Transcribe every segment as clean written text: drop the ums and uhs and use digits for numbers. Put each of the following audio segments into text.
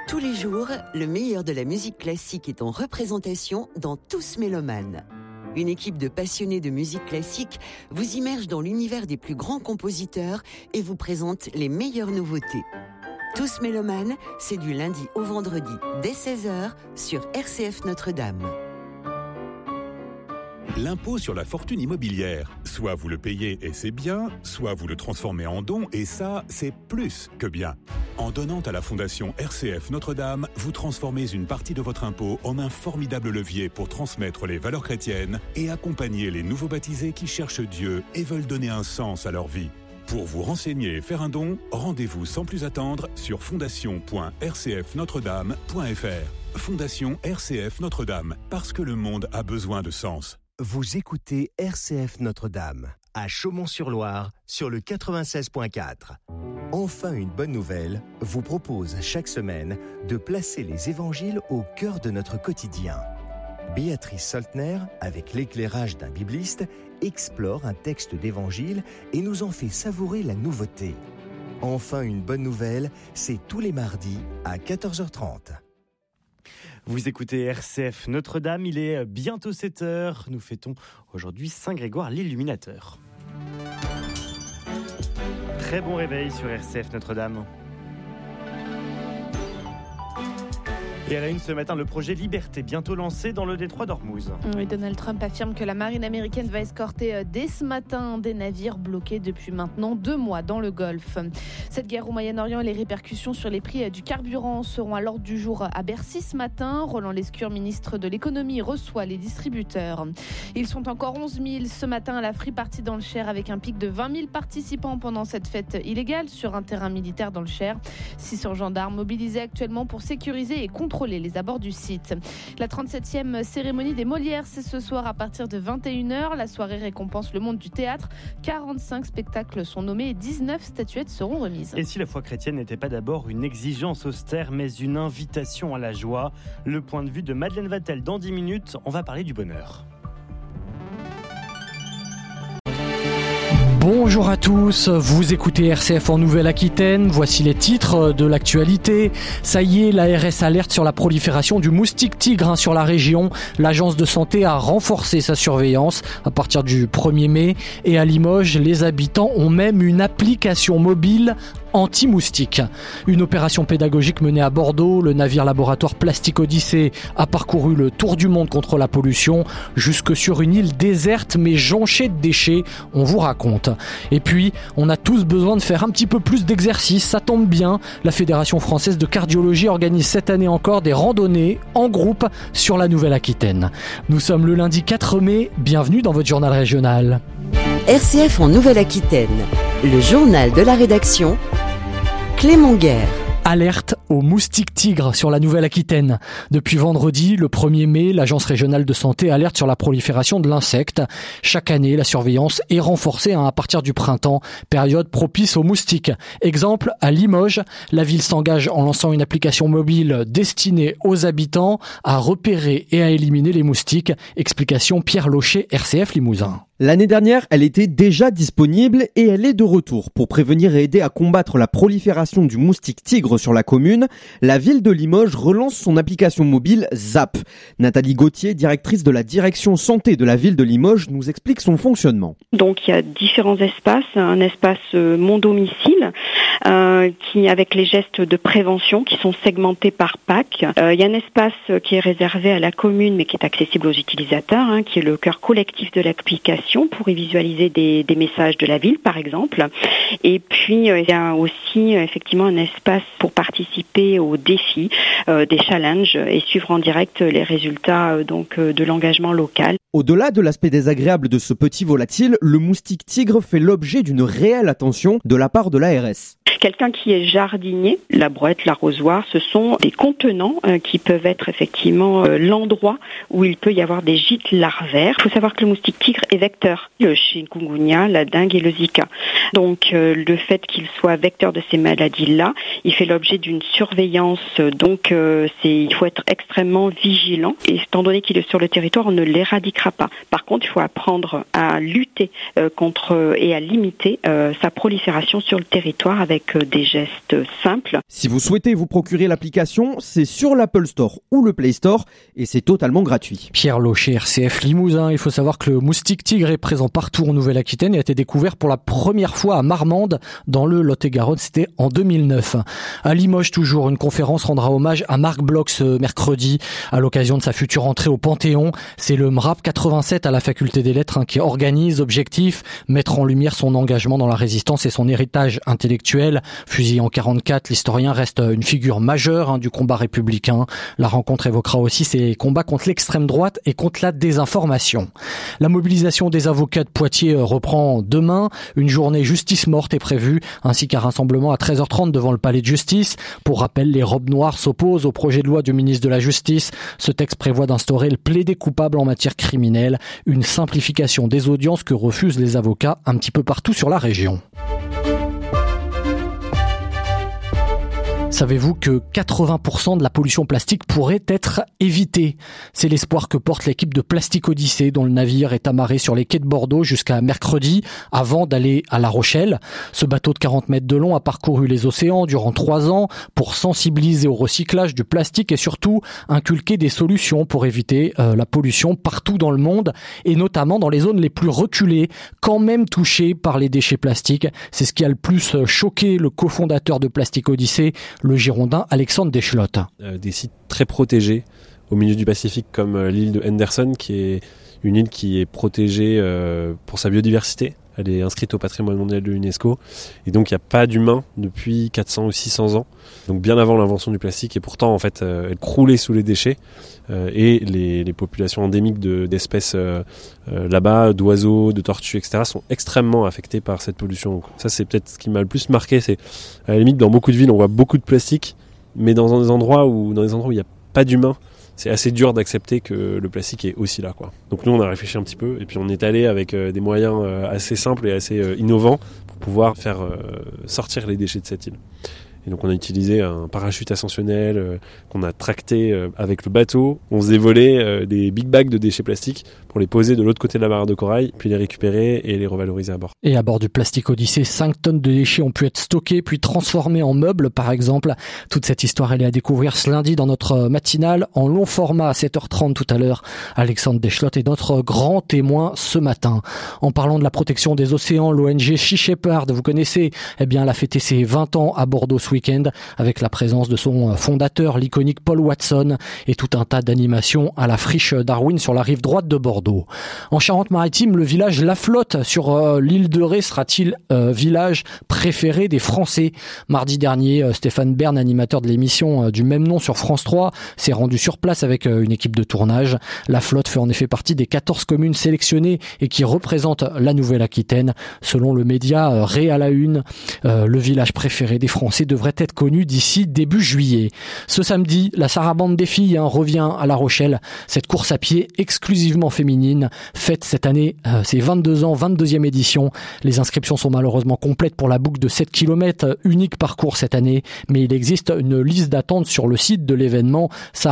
Tous les jours, le meilleur de la musique classique est en représentation dans Tous Mélomanes. Une équipe de passionnés de musique classique vous immerge dans l'univers des plus grands compositeurs et vous présente les meilleures nouveautés. Tous Mélomanes, c'est du lundi au vendredi dès 16h sur RCF Notre-Dame. L'impôt sur la fortune immobilière. Soit vous le payez et c'est bien, soit vous le transformez en don et ça, c'est plus que bien. En donnant à la Fondation RCF Notre-Dame, vous transformez une partie de votre impôt en un formidable levier pour transmettre les valeurs chrétiennes et accompagner les nouveaux baptisés qui cherchent Dieu et veulent donner un sens à leur vie. Pour vous renseigner et faire un don, rendez-vous sans plus attendre sur fondation.rcfnotredame.fr. Fondation RCF Notre-Dame, parce que le monde a besoin de sens. Vous écoutez RCF Notre-Dame, à Chaumont-sur-Loire, sur le 96.4. Enfin une bonne nouvelle, vous propose chaque semaine de placer les évangiles au cœur de notre quotidien. Béatrice Soltner, avec l'éclairage d'un bibliste, explore un texte d'évangile et nous en fait savourer la nouveauté. Enfin une bonne nouvelle, c'est tous les mardis à 14h30. Vous écoutez RCF Notre-Dame, il est bientôt 7h. Nous fêtons aujourd'hui Saint Grégoire l'Illuminateur. Très bon réveil sur RCF Notre-Dame. Et à la une ce matin, le projet Liberté, bientôt lancé dans le détroit d'Ormuz. Oui, Donald Trump affirme que la marine américaine va escorter dès ce matin des navires bloqués depuis maintenant 2 mois dans le Golfe. Cette guerre au Moyen-Orient et les répercussions sur les prix du carburant seront à l'ordre du jour à Bercy ce matin. Roland Lescure, ministre de l'économie, reçoit les distributeurs. Ils sont encore 11 000 ce matin à la Free Party dans le Cher, avec un pic de 20 000 participants pendant cette fête illégale sur un terrain militaire dans le Cher. 600 gendarmes mobilisés actuellement pour sécuriser et contrôler les abords du site. La 37e cérémonie des Molières, c'est ce soir à partir de 21h. La soirée récompense le monde du théâtre. 45 spectacles sont nommés et 19 statuettes seront remises. Et si la foi chrétienne n'était pas d'abord une exigence austère, mais une invitation à la joie? Le point de vue de Madeleine Vatel dans 10 minutes. On va parler du bonheur. Bonjour à tous, vous écoutez RCF en Nouvelle-Aquitaine, voici les titres de l'actualité. Ça y est, l'ARS alerte sur la prolifération du moustique tigre sur la région. L'agence de santé a renforcé sa surveillance à partir du 1er mai et à Limoges, les habitants ont même une application mobile anti-moustique. Une opération pédagogique menée à Bordeaux, le navire laboratoire Plastic Odyssée a parcouru le tour du monde contre la pollution, jusque sur une île déserte mais jonchée de déchets, on vous raconte. Et puis, on a tous besoin de faire un petit peu plus d'exercice, ça tombe bien, la Fédération française de cardiologie organise cette année encore des randonnées en groupe sur la Nouvelle-Aquitaine. Nous sommes le lundi 4 mai, bienvenue dans votre journal régional. RCF en Nouvelle-Aquitaine, le journal de la rédaction, Clément Guerre. Alerte aux moustiques tigres sur la Nouvelle-Aquitaine. Depuis vendredi, le 1er mai, l'Agence régionale de santé alerte sur la prolifération de l'insecte. Chaque année, la surveillance est renforcée à partir du printemps, période propice aux moustiques. Exemple, à Limoges, la ville s'engage en lançant une application mobile destinée aux habitants à repérer et à éliminer les moustiques. Explication Pierre Locher, RCF Limousin. L'année dernière, elle était déjà disponible et elle est de retour. Pour prévenir et aider à combattre la prolifération du moustique tigre sur la commune, la ville de Limoges relance son application mobile ZAP. Nathalie Gauthier, directrice de la direction santé de la ville de Limoges, nous explique son fonctionnement. Donc il y a différents espaces, un espace mon domicile qui avec les gestes de prévention qui sont segmentés par PAC. Il y a un espace qui est réservé à la commune mais qui est accessible aux utilisateurs, qui est le cœur collectif de l'application pour y visualiser des messages de la ville par exemple. Et puis il y a aussi effectivement un espace pour participer aux défis, des challenges et suivre en direct les résultats de l'engagement local. Au-delà de l'aspect désagréable de ce petit volatile, le moustique tigre fait l'objet d'une réelle attention de la part de l'ARS. Quelqu'un qui est jardinier, la brouette, l'arrosoir, ce sont des contenants qui peuvent être effectivement l'endroit où il peut y avoir des gîtes larvaires. Il faut savoir que le moustique tigre est vecteur vecteurs, le chikungunya, la dengue et le Zika. Donc le fait qu'il soit vecteur de ces maladies-là, il fait l'objet d'une surveillance. Donc il faut être extrêmement vigilant. Et étant donné qu'il est sur le territoire, on ne l'éradiquera pas. Par contre, il faut apprendre à lutter contre et à limiter sa prolifération sur le territoire avec des gestes simples. Si vous souhaitez vous procurer l'application, c'est sur l'Apple Store ou le Play Store et c'est totalement gratuit. Pierre Locher, RCF Limousin. Il faut savoir que le moustique tigre est présent partout en Nouvelle-Aquitaine et a été découvert pour la première fois à Marmande, dans le Lot-et-Garonne. C'était en 2009. À Limoges, toujours, une conférence rendra hommage à Marc Bloch ce mercredi à l'occasion de sa future entrée au Panthéon. C'est le MRAP 87 à la Faculté des Lettres qui organise. Objectif, mettre en lumière son engagement dans la résistance et son héritage intellectuel. Fusillé en 44, l'historien reste une figure majeure du combat républicain. La rencontre évoquera aussi ses combats contre l'extrême droite et contre la désinformation. La mobilisation des avocats de Poitiers reprend demain. Une journée justice morte est prévue, ainsi qu'un rassemblement à 13h30 devant le palais de justice. Pour rappel, les robes noires s'opposent au projet de loi du ministre de la Justice. Ce texte prévoit d'instaurer le plaidé coupable en matière criminelle, une simplification des audiences que refusent les avocats un petit peu partout sur la région. Savez-vous que 80% de la pollution plastique pourrait être évitée? C'est l'espoir que porte l'équipe de Plastic Odyssée, dont le navire est amarré sur les quais de Bordeaux jusqu'à mercredi, avant d'aller à La Rochelle. Ce bateau de 40 mètres de long a parcouru les océans durant 3 ans pour sensibiliser au recyclage du plastique et surtout inculquer des solutions pour éviter la pollution partout dans le monde et notamment dans les zones les plus reculées, quand même touchées par les déchets plastiques. C'est ce qui a le plus choqué le cofondateur de Plastic Odyssée, le Girondin Alexandre Deschlotte. Des sites très protégés au milieu du Pacifique comme l'île de Henderson, qui est une île qui est protégée pour sa biodiversité. Elle est inscrite au patrimoine mondial de l'UNESCO. Et donc, il n'y a pas d'humains depuis 400 ou 600 ans. Donc, bien avant l'invention du plastique. Et pourtant, en fait, elle croulait sous les déchets. Et les populations endémiques d'espèces là-bas, d'oiseaux, de tortues, etc., sont extrêmement affectées par cette pollution. Donc, ça, c'est peut-être ce qui m'a le plus marqué. C'est, à la limite, dans beaucoup de villes, on voit beaucoup de plastique. Mais dans des endroits où il n'y a pas d'humains, c'est assez dur d'accepter que le plastique est aussi là, quoi. Donc nous, on a réfléchi un petit peu et puis on est allé avec des moyens assez simples et assez innovants pour pouvoir faire sortir les déchets de cette île. Et donc on a utilisé un parachute ascensionnel qu'on a tracté avec le bateau. On faisait voler des big bags de déchets plastiques pour les poser de l'autre côté de la barre de corail, puis les récupérer et les revaloriser à bord. Et à bord du Plastic Odyssée, 5 tonnes de déchets ont pu être stockés puis transformés en meubles, par exemple. Toute cette histoire, elle est à découvrir ce lundi dans notre matinale en long format à 7h30 tout à l'heure. Alexandre Deschlotte est notre grand témoin ce matin. En parlant de la protection des océans, l'ONG Sea Shepherd, vous connaissez, elle a fêté ses 20 ans à Bordeaux ce week-end avec la présence de son fondateur, l'iconique Paul Watson, et tout un tas d'animations à la friche Darwin sur la rive droite de Bordeaux. En Charente-Maritime, le village La Flotte sur l'île de Ré sera-t-il village préféré des Français? Mardi dernier, Stéphane Bern, animateur de l'émission du même nom sur France 3, s'est rendu sur place avec une équipe de tournage. La Flotte fait en effet partie des 14 communes sélectionnées et qui représentent la Nouvelle-Aquitaine. Selon le média Ré à la Une, le village préféré des Français devrait être connu d'ici début juillet. Ce samedi, la sarabande des filles revient à La Rochelle. Cette course à pied exclusivement féminine fête cette année ses 22 ans, 22e édition. Les inscriptions sont malheureusement complètes pour la boucle de 7 km, unique parcours cette année, mais il existe une liste d'attente sur le site de l'événement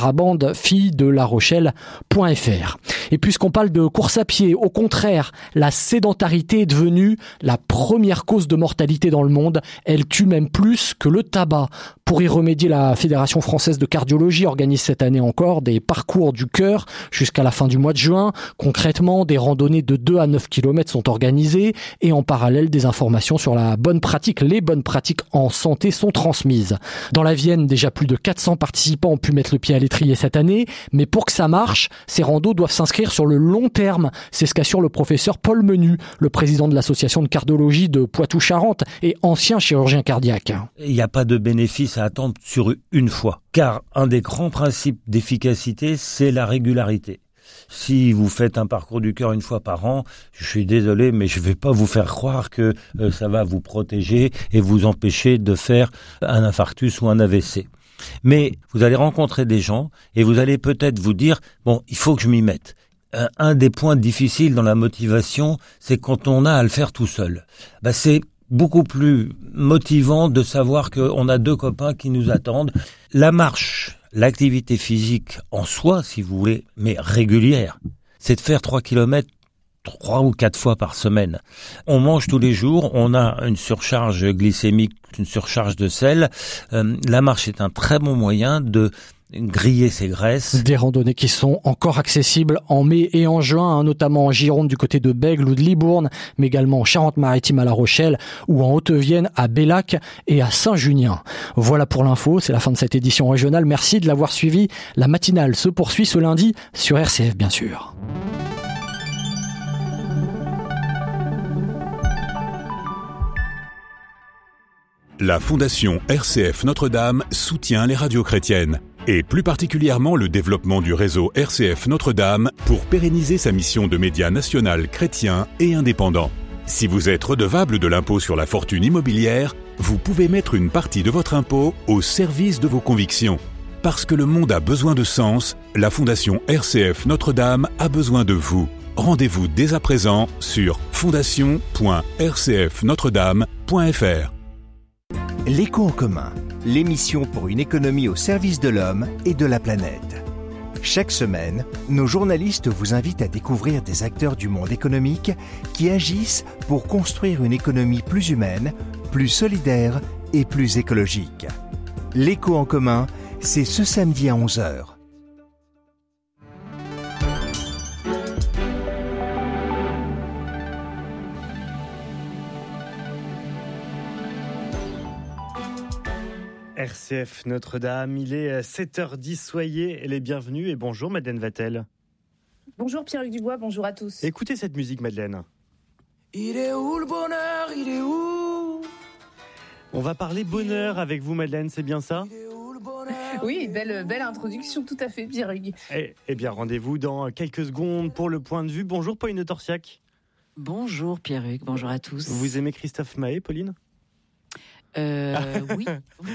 sarabandefillesdelarochelle.fr. Et puisqu'on parle de course à pied, au contraire, la sédentarité est devenue la première cause de mortalité dans le monde. Elle tue même plus que le tabac. Pour y remédier, la Fédération française de cardiologie organise cette année encore des parcours du cœur jusqu'à la fin du mois de juin. Concrètement, des randonnées de 2 à 9 km sont organisées et en parallèle, des informations sur les bonnes pratiques en santé sont transmises. Dans la Vienne, déjà plus de 400 participants ont pu mettre le pied à l'étrier cette année, mais pour que ça marche, ces randos doivent s'inscrire sur le long terme. C'est ce qu'assure le professeur Paul Menu, le président de l'association de cardiologie de Poitou-Charentes et ancien chirurgien cardiaque. Il n'y a pas de bénéfice à attendre sur une fois, car un des grands principes d'efficacité, c'est la régularité. Si vous faites un parcours du cœur une fois par an, je suis désolé, mais je ne vais pas vous faire croire que ça va vous protéger et vous empêcher de faire un infarctus ou un AVC. Mais vous allez rencontrer des gens et vous allez peut-être vous dire, bon, il faut que je m'y mette. Un des points difficiles dans la motivation, c'est quand on a à le faire tout seul. C'est beaucoup plus motivant de savoir qu'on a 2 copains qui nous attendent. La marche, l'activité physique en soi, si vous voulez, mais régulière, c'est de faire 3 kilomètres 3 ou 4 fois par semaine. On mange tous les jours, on a une surcharge glycémique, une surcharge de sel. La marche est un très bon moyen de griller ses graisses. Des randonnées qui sont encore accessibles en mai et en juin, notamment en Gironde du côté de Bègles ou de Libourne, mais également en Charente-Maritime à La Rochelle ou en Haute-Vienne à Bellac et à Saint-Junien. Voilà pour l'info, c'est la fin de cette édition régionale. Merci de l'avoir suivi. La matinale se poursuit ce lundi sur RCF bien sûr. La Fondation RCF Notre-Dame soutient les radios chrétiennes, et plus particulièrement le développement du réseau RCF Notre-Dame pour pérenniser sa mission de média national chrétien et indépendant. Si vous êtes redevable de l'impôt sur la fortune immobilière, vous pouvez mettre une partie de votre impôt au service de vos convictions. Parce que le monde a besoin de sens, la Fondation RCF Notre-Dame a besoin de vous. Rendez-vous dès à présent sur fondation.rcfnotredame.fr. L'écho en commun, l'émission pour une économie au service de l'homme et de la planète. Chaque semaine, nos journalistes vous invitent à découvrir des acteurs du monde économique qui agissent pour construire une économie plus humaine, plus solidaire et plus écologique. L'écho en commun, c'est ce samedi à 11h. RCF Notre-Dame, il est 7h10, soyez les bienvenus et bonjour Madeleine Vatel. Bonjour Pierre-Luc Dubois, bonjour à tous. Écoutez cette musique Madeleine. Il est où le bonheur, il est où? On va parler bonheur avec vous Madeleine, c'est bien ça? Oui, belle introduction, tout à fait Pierre-Luc. Eh bien rendez-vous dans quelques secondes pour le point de vue. Bonjour Pauline Torsiac. Bonjour Pierre-Luc, bonjour à tous. Vous aimez Christophe Maé, Pauline? Oui.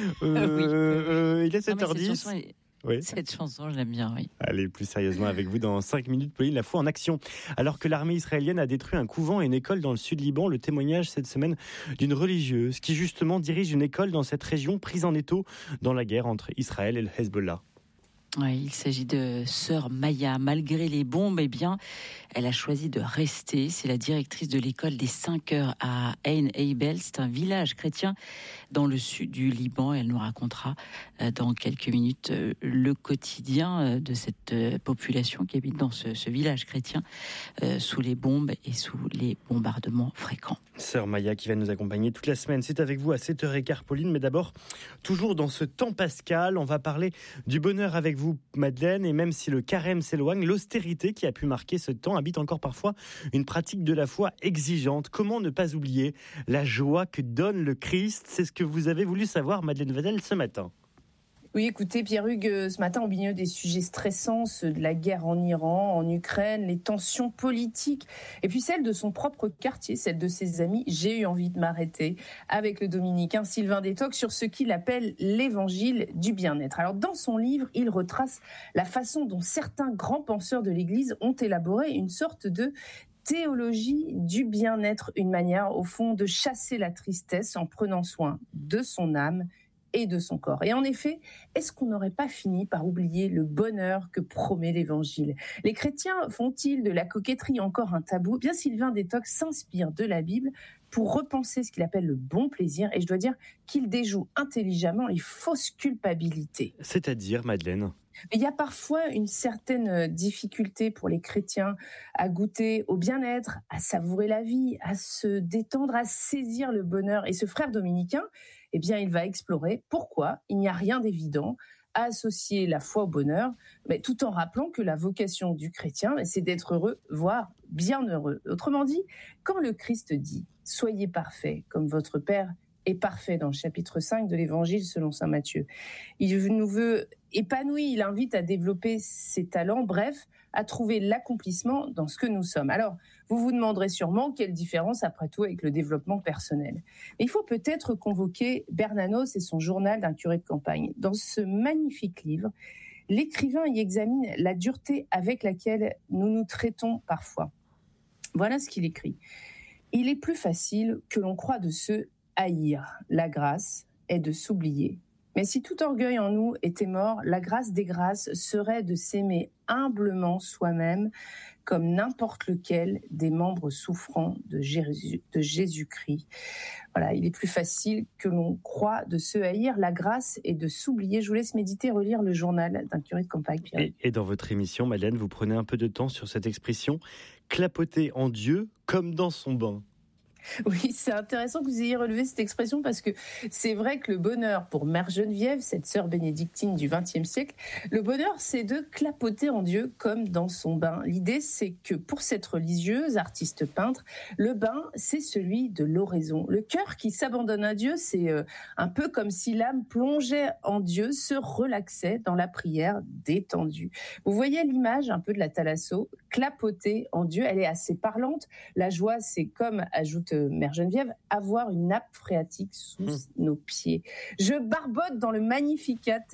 Il est 7h10. Cette chanson, je l'aime bien, oui. Allez, plus sérieusement avec vous dans 5 minutes, Pauline, la foi en action. Alors que l'armée israélienne a détruit un couvent et une école dans le sud Liban, le témoignage cette semaine d'une religieuse qui justement dirige une école dans cette région prise en étau dans la guerre entre Israël et le Hezbollah. Oui, il s'agit de sœur Maya. Malgré les bombes, elle a choisi de rester. C'est la directrice de l'école des 5 heures à Ain Eibel. C'est un village chrétien dans le sud du Liban. Elle nous racontera dans quelques minutes le quotidien de cette population qui habite dans ce village chrétien sous les bombes et sous les bombardements fréquents. Sœur Maya qui va nous accompagner toute la semaine. C'est avec vous à 7h15, Pauline. Mais d'abord, toujours dans ce temps pascal, on va parler du bonheur avec vous, Madeleine. Et même si le carême s'éloigne, l'austérité qui a pu marquer ce temps habite encore parfois une pratique de la foi exigeante. Comment ne pas oublier la joie que donne le Christ? C'est ce que vous avez voulu savoir, Madeleine Vatel, ce matin. Oui, écoutez, Pierre-Hugues, ce matin, au milieu des sujets stressants, ceux de la guerre en Iran, en Ukraine, les tensions politiques, et puis celle de son propre quartier, celle de ses amis, j'ai eu envie de m'arrêter avec le dominicain Sylvain Détox sur ce qu'il appelle l'évangile du bien-être. Alors, dans son livre, il retrace la façon dont certains grands penseurs de l'Église ont élaboré une sorte de théologie du bien-être, une manière, au fond, de chasser la tristesse en prenant soin de son âme et de son corps. Et en effet, est-ce qu'on n'aurait pas fini par oublier le bonheur que promet l'Évangile? Les chrétiens font-ils de la coquetterie encore un tabou? Bien, Sylvain Détox s'inspire de la Bible pour repenser ce qu'il appelle le bon plaisir, et je dois dire qu'il déjoue intelligemment les fausses culpabilités. C'est-à-dire, Madeleine? Il y a parfois une certaine difficulté pour les chrétiens à goûter au bien-être, à savourer la vie, à se détendre, à saisir le bonheur. Et ce frère dominicain, eh bien, il va explorer pourquoi il n'y a rien d'évident à associer la foi au bonheur, mais tout en rappelant que la vocation du chrétien, c'est d'être heureux, voire bien heureux. Autrement dit, quand le Christ dit « Soyez parfaits comme votre Père est parfait » dans le chapitre 5 de l'Évangile selon saint Matthieu, il nous veut épanouis, il invite à développer ses talents, bref, à trouver l'accomplissement dans ce que nous sommes. Alors, vous vous demanderez sûrement quelle différence, après tout, avec le développement personnel. Mais il faut peut-être convoquer Bernanos et son journal d'un curé de campagne. Dans ce magnifique livre, L'écrivain y examine la dureté avec laquelle nous nous traitons parfois. Voilà ce qu'il écrit. Il est plus facile que l'on croit de se haïr. La grâce est de s'oublier. Mais si tout orgueil en nous était mort, la grâce des grâces serait de s'aimer humblement soi-même comme n'importe lequel des membres souffrants de Jésus-Christ. Voilà, il est plus facile que l'on croit de se haïr. La grâce est de s'oublier. Je vous laisse méditer, relire le journal d'un curé de campagne. Et dans votre émission, Madeleine, vous prenez un peu de temps sur cette expression « clapoter en Dieu comme dans son bain ». Oui, c'est intéressant que vous ayez relevé cette expression parce que c'est vrai que le bonheur pour Mère Geneviève, cette sœur bénédictine du XXe siècle, le bonheur c'est de clapoter en Dieu comme dans son bain. L'idée c'est que pour cette religieuse, artiste peintre, le bain c'est celui de l'oraison. Le cœur qui s'abandonne à Dieu, c'est un peu comme si l'âme plongeait en Dieu, se relaxait dans la prière détendue. Vous voyez l'image un peu de la thalasso, clapoter en Dieu, elle est assez parlante. La joie c'est comme, ajoute Mère Geneviève, avoir une nappe phréatique sous nos pieds. Je barbote dans le Magnificat